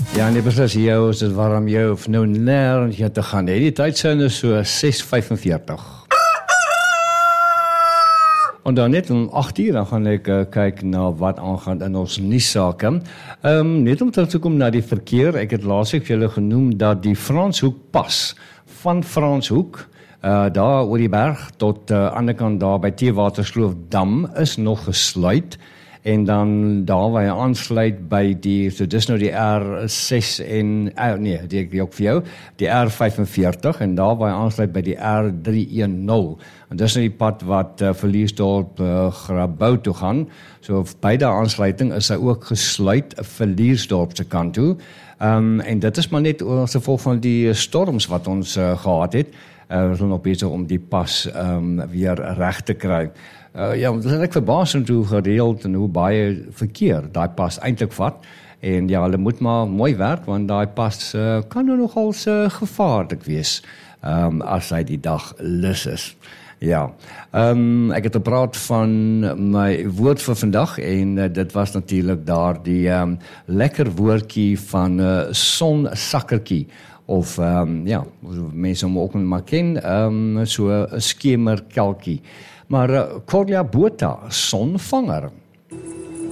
Ja, nee, beslis jou, is dit waarom jou of nou nêrens jy te gaan. Die tydsin is so 6:45. En dan net om 8:00 dan gaan ek kyk na wat aangaan in ons nuussake. Net om terug te kom na die verkeer, ek het laasweek vir julle genoem dat die Franshoek pas van Franshoek daar oor die berg tot ander kant daar by Theewaterskloof-dam is nog gesluit. En dan daar waar jy aansluit by die, so dis nou die R6 en, nee, die ook vir jou, die R45 en daar waar jy aansluit by die R310. En dis nou die pad wat Villiersdorp Grabouw toe gaan. So by die aansluiting is hy ook gesluit Villiersdorp se kant toe. En dit is maar net as gevolg van die storms wat ons gehad het. We zijn nog bezig om die pas weer recht te krijgen. Ja, dat is eigenlijk verbazend hoe gereeld en hoe baie verkeer die pas eindelijk vat. En ja, hulle moet maar mooi werk, want die pas kan nou nogal gevaarlik wees as hy die dag lus is. Ja, ek het gepraat van my woord vir vandag en dit was natuurlik daar die lekker woordjie van sonsakkertjie. Of ja, mense hom ook maar ken, so 'n skemerkelkie. Maar Corlia Botha, sonvanger.